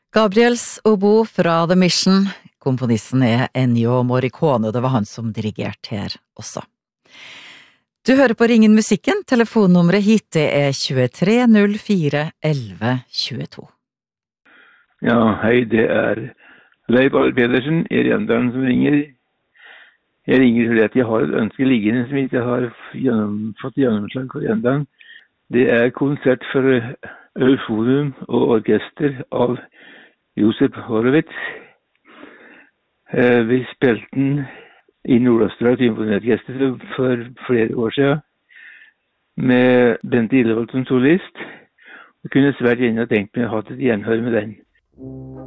Gabriels obo fra The Mission. Komponisten Ennio Morricone, og det var han som dirigerte her også. Du hører på Ringen musikken. Telefonnummeret hit det 23 04 11 22. Ja, hei, det Leif Arl Pedersen i Rendalen som ringer. Jeg ringer fordi at jeg har et ønske liggende som jeg ikke har fått gjennomslag for Rendalen. Det konsert for Euphonium og orkester av Josef Horowitz. Vi spilte den i Nord-Østerdal Symfoniorkester for flere år siden med Bente Illevold som solist. Jeg kunne svært gjerne tenkt meg å ha et gjenhør med den.